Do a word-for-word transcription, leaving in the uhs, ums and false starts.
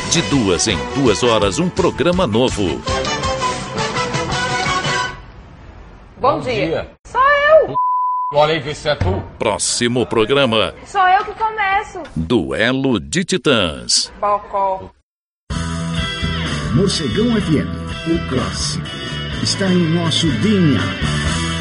De duas em duas horas, um programa novo. Bom, Bom dia. dia. Sou eu. Olha aí, vê se é tu. Próximo programa. Sou eu que começo. Duelo de Titãs. Bocó. Morcegão F M, o clássico, está em nosso D N A.